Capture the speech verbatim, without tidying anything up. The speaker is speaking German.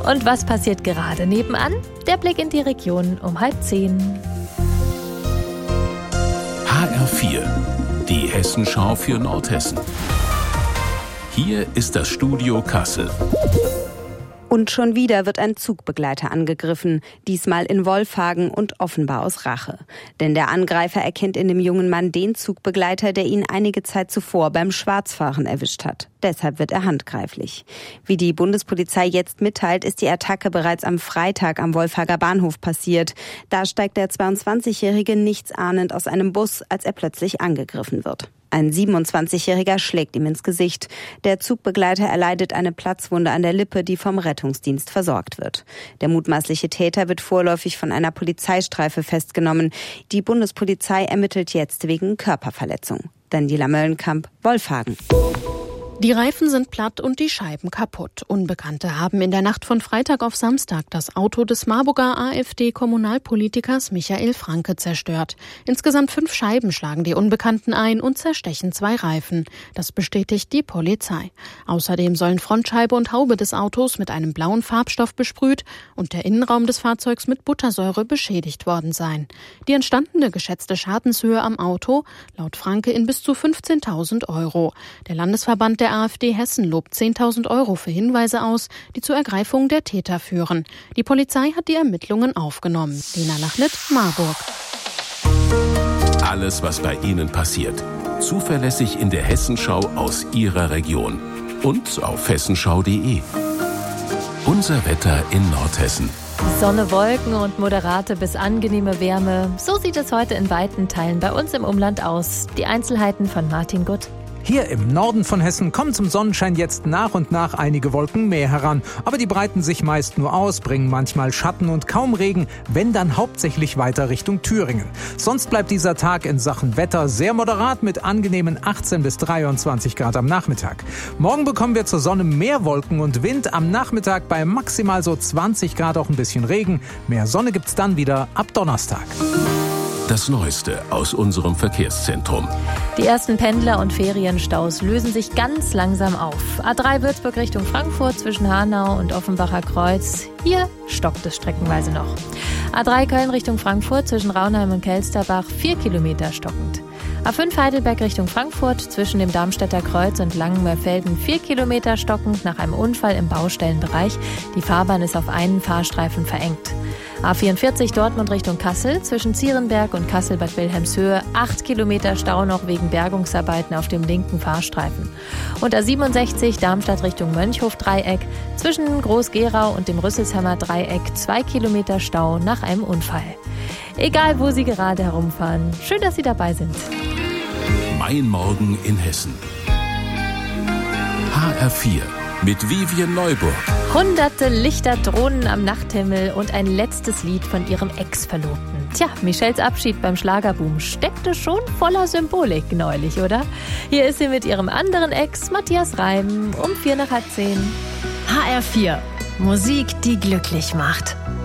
Und was passiert gerade nebenan? Der Blick in die Region um halb zehn. H R vier, die Hessenschau für Nordhessen. Hier ist das Studio Kassel. Und schon wieder wird ein Zugbegleiter angegriffen, diesmal in Wolfhagen und offenbar aus Rache. Denn der Angreifer erkennt in dem jungen Mann den Zugbegleiter, der ihn einige Zeit zuvor beim Schwarzfahren erwischt hat. Deshalb wird er handgreiflich. Wie die Bundespolizei jetzt mitteilt, ist die Attacke bereits am Freitag am Wolfhager Bahnhof passiert. Da steigt der zweiundzwanzigjährige nichtsahnend aus einem Bus, als er plötzlich angegriffen wird. Ein siebenundzwanzigjähriger schlägt ihm ins Gesicht. Der Zugbegleiter erleidet eine Platzwunde an der Lippe, die vom Rettungsdienst versorgt wird. Der mutmaßliche Täter wird vorläufig von einer Polizeistreife festgenommen. Die Bundespolizei ermittelt jetzt wegen Körperverletzung. Daniela Möllenkamp, Wolfhagen. Die Reifen sind platt und die Scheiben kaputt. Unbekannte haben in der Nacht von Freitag auf Samstag das Auto des Marburger AfD-Kommunalpolitikers Michael Franke zerstört. Insgesamt fünf Scheiben schlagen die Unbekannten ein und zerstechen zwei Reifen. Das bestätigt die Polizei. Außerdem sollen Frontscheibe und Haube des Autos mit einem blauen Farbstoff besprüht und der Innenraum des Fahrzeugs mit Buttersäure beschädigt worden sein. Die entstandene geschätzte Schadenshöhe am Auto laut Franke in bis zu fünfzehntausend Euro. Der Landesverband der AfD Hessen lobt zehntausend Euro für Hinweise aus, die zur Ergreifung der Täter führen. Die Polizei hat die Ermittlungen aufgenommen. Lena Lachlitt, Marburg. Alles, was bei Ihnen passiert. Zuverlässig in der Hessenschau aus Ihrer Region. Und auf hessenschau punkt de. Unser Wetter in Nordhessen. Sonne, Wolken und moderate bis angenehme Wärme. So sieht es heute in weiten Teilen bei uns im Umland aus. Die Einzelheiten von Martin Gutt. Hier im Norden von Hessen kommen zum Sonnenschein jetzt nach und nach einige Wolken mehr heran. Aber die breiten sich meist nur aus, bringen manchmal Schatten und kaum Regen, wenn dann hauptsächlich weiter Richtung Thüringen. Sonst bleibt dieser Tag in Sachen Wetter sehr moderat mit angenehmen achtzehn bis dreiundzwanzig Grad am Nachmittag. Morgen bekommen wir zur Sonne mehr Wolken und Wind, am Nachmittag bei maximal so zwanzig Grad auch ein bisschen Regen. Mehr Sonne gibt's dann wieder ab Donnerstag. Das Neueste aus unserem Verkehrszentrum. Die ersten Pendler- und Ferienstaus lösen sich ganz langsam auf. A drei Würzburg Richtung Frankfurt zwischen Hanau und Offenbacher Kreuz. Hier stockt es streckenweise noch. A drei Köln Richtung Frankfurt zwischen Raunheim und Kelsterbach, vier Kilometer stockend. A fünf Heidelberg Richtung Frankfurt zwischen dem Darmstädter Kreuz und Langenmeerfelden, vier Kilometer stockend nach einem Unfall im Baustellenbereich. Die Fahrbahn ist auf einen Fahrstreifen verengt. A vierundvierzig Dortmund Richtung Kassel zwischen Zierenberg und Kassel-Bad Wilhelmshöhe, acht Kilometer Stau noch wegen Bergungsarbeiten auf dem linken Fahrstreifen. Und A siebenundsechzig Darmstadt Richtung Mönchhof-Dreieck zwischen Groß-Gerau und dem Rüsselsheimer Dreieck, zwei Kilometer Stau nach einem Unfall. Egal, wo Sie gerade herumfahren, schön, dass Sie dabei sind. Mein Morgen in Hessen. H R vier mit Vivian Neuburg. Hunderte Lichter, Drohnen am Nachthimmel und ein letztes Lied von ihrem Ex-Verlobten. Tja, Michelles Abschied beim Schlagerboom steckte schon voller Symbolik neulich, oder? Hier ist sie mit ihrem anderen Ex, Matthias Reim, um vier nach halb zehn. H R vier. Musik, die glücklich macht.